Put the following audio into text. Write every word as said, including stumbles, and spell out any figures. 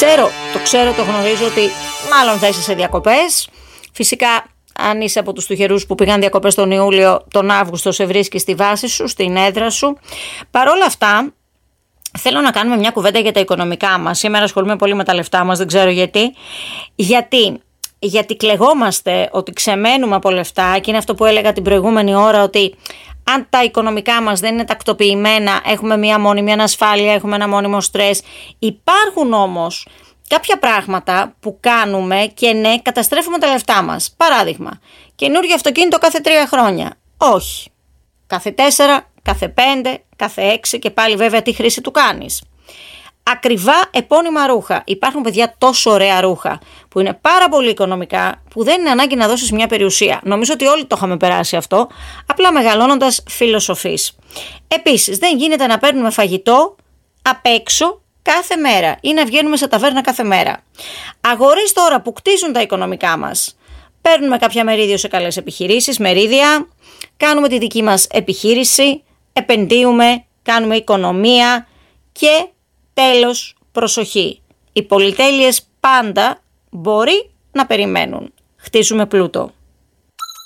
ξέρω, το ξέρω, το γνωρίζω ότι μάλλον θα είσαι σε διακοπές. Φυσικά, αν είσαι από τους τυχερούς που πήγαν διακοπές τον Ιούλιο, τον Αύγουστο σε βρίσκει στη βάση σου, στην έδρα σου. Παρ' όλα αυτά, θέλω να κάνουμε μια κουβέντα για τα οικονομικά μας. Σήμερα ασχολούμαι πολύ με τα λεφτά μας, δεν ξέρω γιατί. Γιατί, γιατί κλαιγόμαστε ότι ξεμένουμε από λεφτά και είναι αυτό που έλεγα την προηγούμενη ώρα, ότι αν τα οικονομικά μας δεν είναι τακτοποιημένα, έχουμε μια μόνιμη ανασφάλεια, έχουμε ένα μόνιμο στρες. Υπάρχουν όμως κάποια πράγματα που κάνουμε και ναι, καταστρέφουμε τα λεφτά μας. Παράδειγμα, καινούργιο αυτοκίνητο κάθε τρία χρόνια. Όχι. Κάθε τέσσερα, κάθε πέντε, κάθε έξι και πάλι βέβαια τι χρήση του κάνεις. Ακριβά επώνυμα ρούχα. Υπάρχουν, παιδιά, τόσο ωραία ρούχα που είναι πάρα πολύ οικονομικά, που δεν είναι ανάγκη να δώσεις μια περιουσία. Νομίζω ότι όλοι το είχαμε περάσει αυτό, απλά μεγαλώνοντας φιλοσοφείς. Επίσης, δεν γίνεται να παίρνουμε φαγητό απ' έξω κάθε μέρα ή να βγαίνουμε σε ταβέρνα κάθε μέρα. Αγορές τώρα που κτίζουν τα οικονομικά μας. Παίρνουμε κάποια μερίδιο σε καλές επιχειρήσεις, μερίδια, κάνουμε τη δική μας επιχείρηση, επενδύουμε, κάνουμε οικονομία και τέλος, προσοχή. Οι πολυτέλειες πάντα μπορεί να περιμένουν. Χτίζουμε πλούτο.